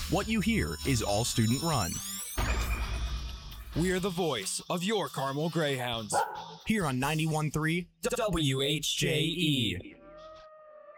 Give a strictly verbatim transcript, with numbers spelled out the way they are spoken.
What you hear is all student run. We're the voice of your Carmel Greyhounds. Here on ninety-one point three W H J E.